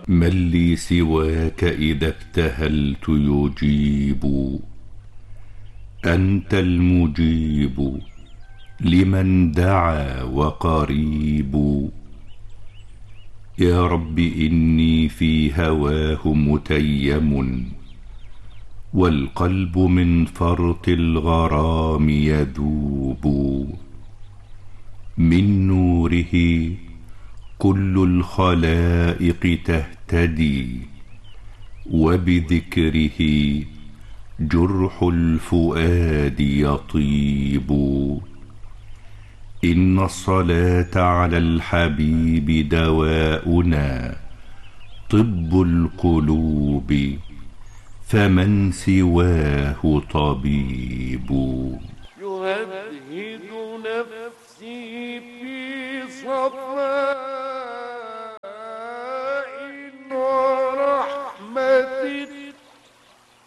من لي سواك إذا ابتهلت يجيب. أنت المجيب لمن دعا وقريب. يا رب إني في هواه متيم، والقلب من فرط الغرام يذوب. من نوره كل الخلائق تهتدي، وبذكره جرح الفؤاد يطيب. إن الصلاة على الحبيب دواؤنا، طب القلوب، فمن سواه طبيب. يهدهد نفسي في صفا